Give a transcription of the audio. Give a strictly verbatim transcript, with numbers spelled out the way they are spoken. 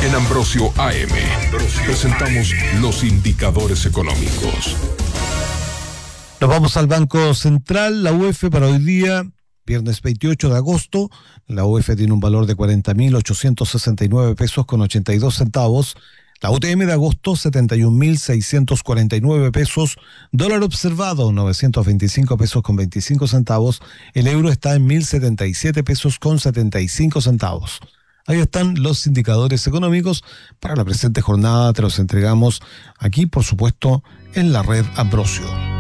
En Ambrosio A M presentamos los indicadores económicos. Nos vamos al Banco Central, la U E F para hoy día, viernes veintiocho de agosto. La U E F tiene un valor de cuarenta mil ochocientos sesenta y nueve pesos con ochenta y dos centavos. La U T M de agosto, setenta y un mil seiscientos cuarenta y nueve pesos. Dólar observado, novecientos veinticinco pesos con veinticinco centavos. El euro está en mil setenta y siete pesos con setenta y cinco centavos. Ahí están los indicadores económicos para la presente jornada. Te los entregamos aquí, por supuesto, en la red Ambrosio.